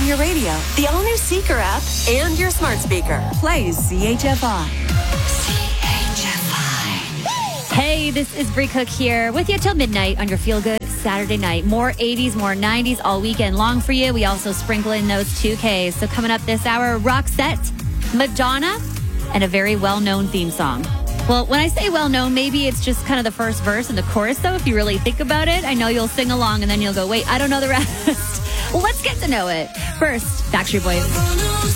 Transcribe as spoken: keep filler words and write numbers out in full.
your radio, the all-new Seeker app, and your smart speaker. Plays C H F I. C H F I. Hey, this is Brie Cook here with you till midnight on your feel-good Saturday night. More eighties, more nineties all weekend long for you. We also sprinkle in those two Ks. So coming up this hour, Roxette, Madonna, and a very well-known theme song. Well, when I say well-known, maybe it's just kind of the first verse and the chorus, though, if you really think about it. I know you'll sing along and then you'll go, wait, I don't know the rest. Well, let's get to know it. First, Backstreet Boys.